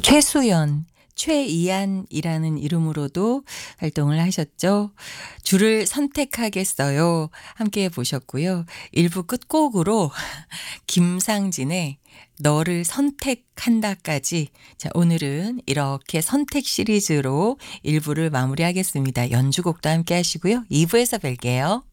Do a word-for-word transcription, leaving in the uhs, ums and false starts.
최수연, 최이안이라는 이름으로도 활동을 하셨죠. 줄을 선택하겠어요. 함께 보셨고요. 일 부 끝곡으로 김상진의 너를 선택한다까지. 자, 오늘은 이렇게 선택 시리즈로 일 부를 마무리하겠습니다. 연주곡도 함께 하시고요. 이 부에서 뵐게요.